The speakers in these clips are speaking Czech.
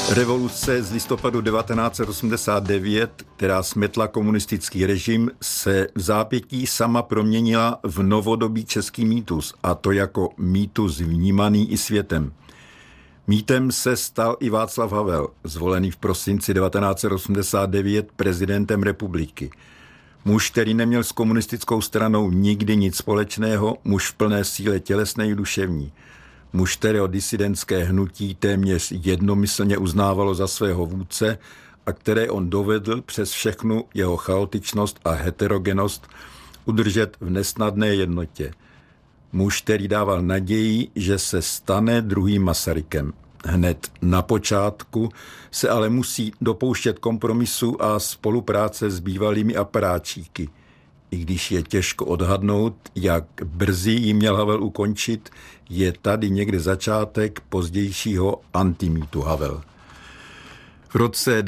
Revoluce z listopadu 1989, která smetla komunistický režim, se v zápětí sama proměnila v novodobý český mýtus, a to jako mýtus vnímaný i světem. Mýtem se stal i Václav Havel, zvolený v prosinci 1989 prezidentem republiky. Muž, který neměl s komunistickou stranou nikdy nic společného, muž v plné síle tělesné i duševní. Muž, kterého disidentské hnutí téměř jednomyslně uznávalo za svého vůdce a které on dovedl přes všechnu jeho chaotičnost a heterogenost udržet v nesnadné jednotě. Muž, který dával naději, že se stane druhým Masarykem. Hned na počátku se ale musí dopouštět kompromisu a spolupráce s bývalými aparáčíky. I když je těžko odhadnout, jak brzy ji měl Havel ukončit, je tady někde začátek pozdějšího antimýtu Havel. V roce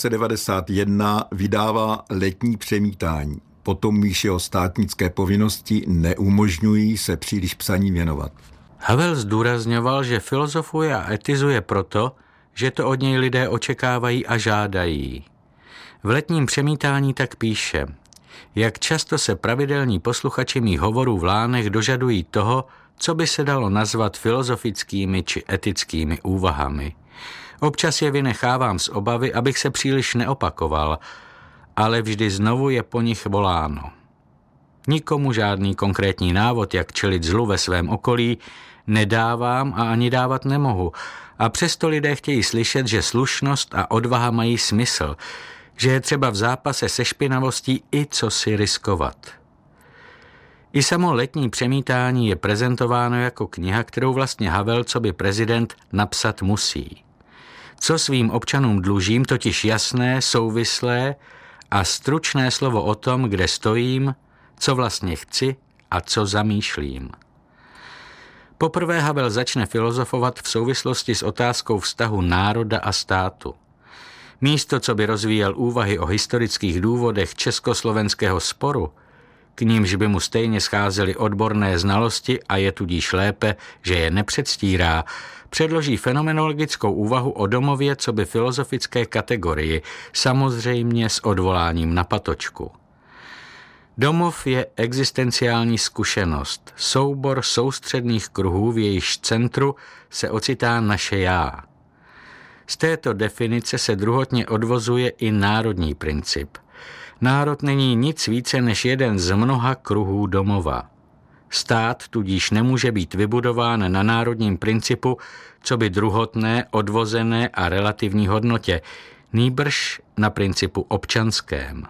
1991 vydává Letní přemítání. Potom již jeho státnické povinnosti neumožňují se příliš psaní věnovat. Havel zdůrazňoval, že filozofuje a etizuje proto, že to od něj lidé očekávají a žádají. V Letním přemítání tak píše: jak často se pravidelní posluchači mých hovorů v Lánech dožadují toho, co by se dalo nazvat filozofickými či etickými úvahami. Občas je vynechávám z obavy, abych se příliš neopakoval, ale vždy znovu je po nich voláno. Nikomu žádný konkrétní návod, jak čelit zlu ve svém okolí, nedávám a ani dávat nemohu. A přesto lidé chtějí slyšet, že slušnost a odvaha mají smysl, že je třeba v zápase se špinavostí i cosi riskovat. I samo Letní přemítání je prezentováno jako kniha, kterou vlastně Havel coby prezident napsat musí. Co svým občanům dlužím, totiž jasné, souvislé a stručné slovo o tom, kde stojím, co vlastně chci a co zamýšlím. Poprvé Havel začne filozofovat v souvislosti s otázkou vztahu národa a státu. Místo, co by rozvíjel úvahy o historických důvodech československého sporu, k nímž by mu stejně scházely odborné znalosti a je tudíž lépe, že je nepředstírá, předloží fenomenologickou úvahu o domově coby filozofické kategorii, samozřejmě s odvoláním na patočku. Domov je existenciální zkušenost, soubor soustředních kruhů, v jejíž centru se ocitá naše já. Z této definice se druhotně odvozuje i národní princip. Národ není nic více než jeden z mnoha kruhů domova. Stát tudíž nemůže být vybudován na národním principu, co by druhotné, odvozené a relativní hodnotě, nýbrž na principu občanském.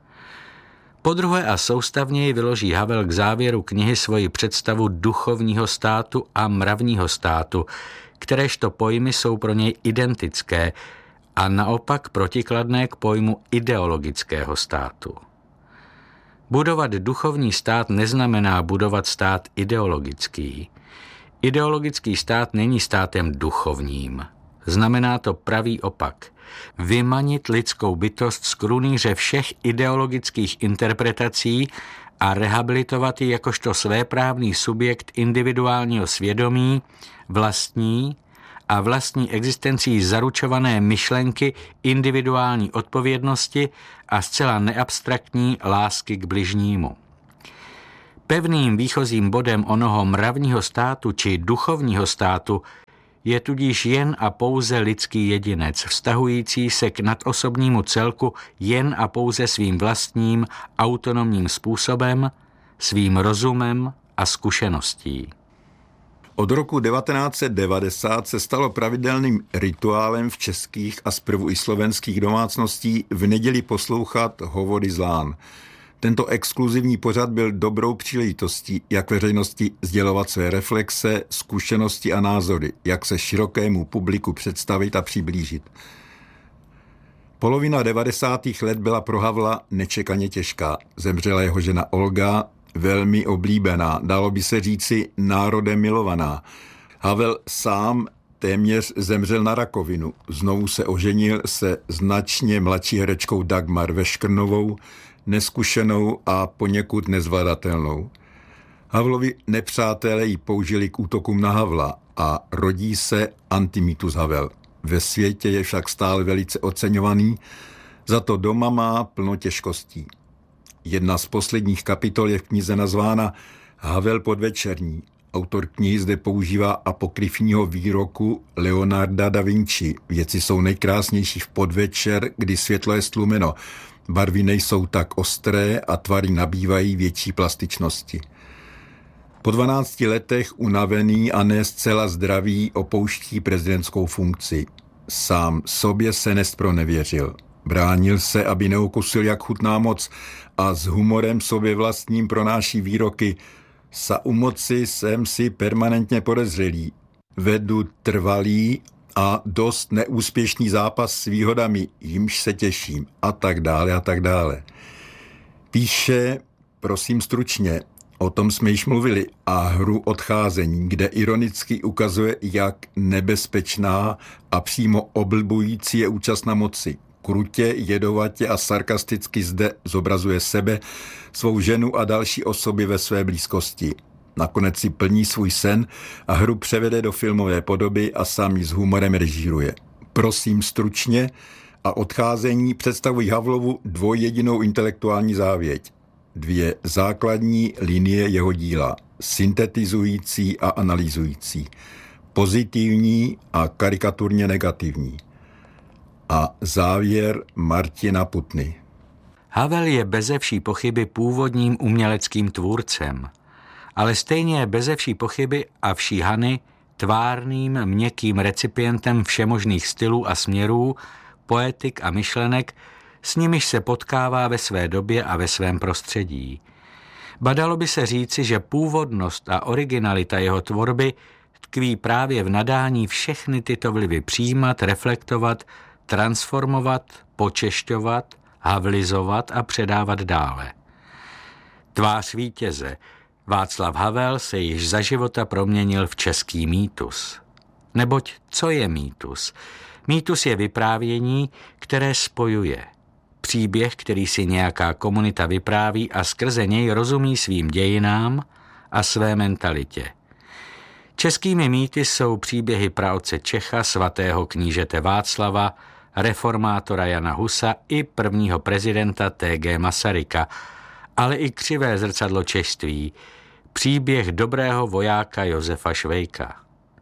Podruhé a soustavněji vyloží Havel k závěru knihy svoji představu duchovního státu a mravního státu, kteréžto pojmy jsou pro něj identické a naopak protikladné k pojmu ideologického státu. Budovat duchovní stát neznamená budovat stát ideologický. Ideologický stát není státem duchovním. Znamená to pravý opak. Vymanit lidskou bytost z krunýře všech ideologických interpretací a rehabilitovat ji jakožto svéprávný subjekt individuálního svědomí, vlastní a vlastní existencí zaručované myšlenky individuální odpovědnosti a zcela neabstraktní lásky k bližnímu. Pevným výchozím bodem onoho mravního státu či duchovního státu je tudíž jen a pouze lidský jedinec, vztahující se k nadosobnímu celku jen a pouze svým vlastním autonomním způsobem, svým rozumem a zkušeností. Od roku 1990 se stalo pravidelným rituálem v českých a zprvu i slovenských domácností v neděli poslouchat Hovory z Lán. Tento exkluzivní pořad byl dobrou příležitostí, jak veřejnosti sdělovat své reflexe, zkušenosti a názory, jak se širokému publiku představit a přiblížit. Polovina 90. let byla pro Havla nečekaně těžká. Zemřela jeho žena Olga, velmi oblíbená, dalo by se říci národem milovaná. Havel sám téměř zemřel na rakovinu. Znovu se oženil se značně mladší herečkou Dagmar Veškrnovou, neskušenou a poněkud nezvladatelnou. Havlovi nepřátelé ji použili k útokům na Havla a rodí se antimýtus Havel. ve světě je však stále velice oceňovaný, za to doma má plno těžkostí. Jedna z posledních kapitol je v knize nazvána Havel podvečerní. Autor knihy zde používá apokryfního výroku Leonarda da Vinci. Věci jsou nejkrásnější v podvečer, kdy světlo je stlumeno. Barvy nejsou tak ostré a tvary nabývají větší plastičnosti. Po 12 letech unavený a ne zcela zdravý opouští prezidentskou funkci. Sám sobě se nespronevěřil. Bránil se, aby neukusil, jak chutná moc, a s humorem sobě vlastním pronáší výroky: Sa u moci jsem si permanentně podezřelý. Vedu trvalý a dost neúspěšný zápas s výhodami, jimž se těším, a tak dále a tak dále. Píše, prosím stručně, o tom jsme již mluvili, a hru Odcházení, kde ironicky ukazuje, jak nebezpečná a přímo oblbující je účast na moci. Krutě, jedovatě a sarkasticky zde zobrazuje sebe, svou ženu a další osoby ve své blízkosti. Nakonec si plní svůj sen a hru převede do filmové podoby a sám ji s humorem režíruje. Prosím stručně a Odcházení představují Havlovu dvojjedinou intelektuální závěť. 2 základní linie jeho díla, syntetizující a analyzující, pozitivní a karikaturně negativní. A závěr Martina Putny. Havel je beze vší pochyby původním uměleckým tvůrcem, ale stejně je beze vší pochyby a vší hany tvárným, měkkým recipientem všemožných stylů a směrů, poetik a myšlenek, s nimiž se potkává ve své době a ve svém prostředí. Badalo by se říci, že původnost a originalita jeho tvorby tkví právě v nadání všechny tyto vlivy přijímat, reflektovat, transformovat, počešťovat, havlizovat a předávat dále. Tvář vítěze Václav Havel se již za života proměnil v český mýtus. Neboť co je mýtus? Mýtus je vyprávění, které spojuje. Příběh, který si nějaká komunita vypráví a skrze něj rozumí svým dějinám a své mentalitě. Českými mýty jsou příběhy praotce Čecha, svatého knížete Václava, reformátora Jana Husa i prvního prezidenta T.G. Masaryka, ale i křivé zrcadlo češství, příběh dobrého vojáka Josefa Švejka.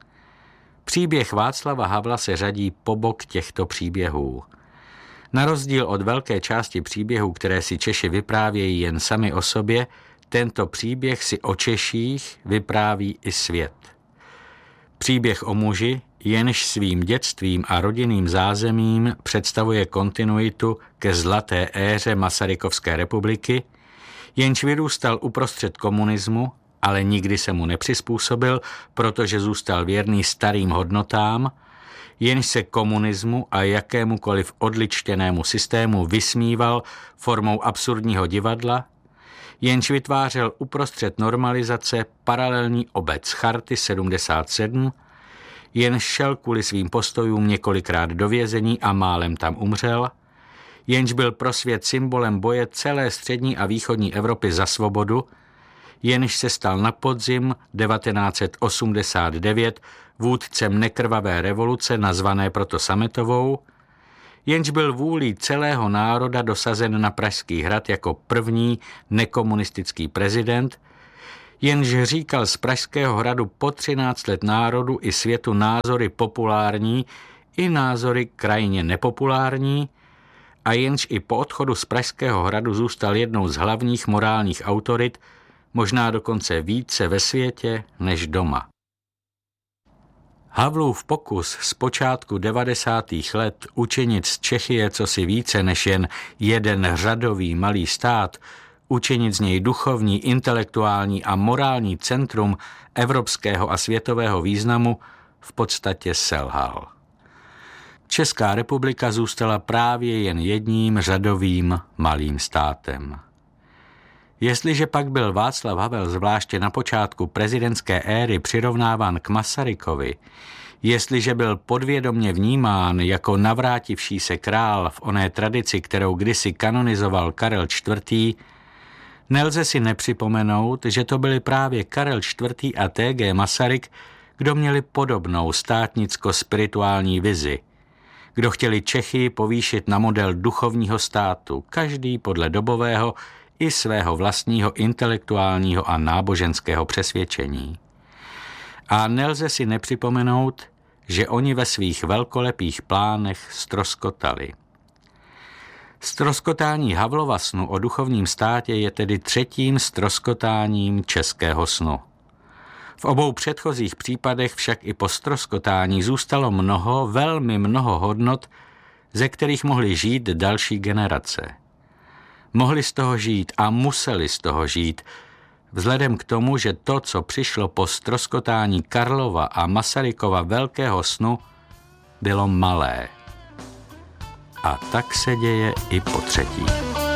Příběh Václava Havla se řadí po bok těchto příběhů. Na rozdíl od velké části příběhů, které si Češi vyprávějí jen sami o sobě, tento příběh si o Češích vypráví i svět. Příběh o muži, jenž svým dětstvím a rodinným zázemím představuje kontinuitu ke zlaté éře Masarykovské republiky, jenž vyrůstal uprostřed komunismu, ale nikdy se mu nepřizpůsobil, protože zůstal věrný starým hodnotám, jenž se komunismu a jakémukoliv odličtěnému systému vysmíval formou absurdního divadla, jenž vytvářel uprostřed normalizace paralelní obec Charty 77, jenž šel kvůli svým postojům několikrát do vězení a málem tam umřel, jenž byl pro svět symbolem boje celé střední a východní Evropy za svobodu, jenž se stal na podzim 1989 vůdcem nekrvavé revoluce nazvané proto Sametovou, jenž byl vůlí celého národa dosazen na Pražský hrad jako první nekomunistický prezident, jenž říkal z Pražského hradu po 13 let národu i světu názory populární i názory krajně nepopulární, a jenž i po odchodu z Pražského hradu zůstal jednou z hlavních morálních autorit, možná dokonce více ve světě než doma. Havlův pokus z počátku 90. let učinit z Čechy cosi více než jen jeden řadový malý stát, učinit z něj duchovní, intelektuální a morální centrum evropského a světového významu, v podstatě selhal. Česká republika zůstala právě jen jedním řadovým malým státem. Jestliže pak byl Václav Havel zvláště na počátku prezidentské éry přirovnáván k Masarykovi, jestliže byl podvědomě vnímán jako navrátivší se král v oné tradici, kterou kdysi kanonizoval Karel IV., nelze si nepřipomenout, že to byli právě Karel IV. A T.G. Masaryk, kdo měli podobnou státnicko-spirituální vizi. kdo chtěli Čechy povýšit na model duchovního státu, každý podle dobového i svého vlastního intelektuálního a náboženského přesvědčení. A nelze si nepřipomenout, že oni ve svých velkolepých plánech ztroskotali. Ztroskotání Havlova snu o duchovním státě je tedy třetím ztroskotáním českého snu. V obou předchozích případech však i po ztroskotání zůstalo mnoho, velmi mnoho hodnot, ze kterých mohly žít další generace. Mohli z toho žít a museli z toho žít, vzhledem k tomu, že to, co přišlo po ztroskotání Karlova a Masarykova velkého snu, bylo malé. A tak se děje i po třetí.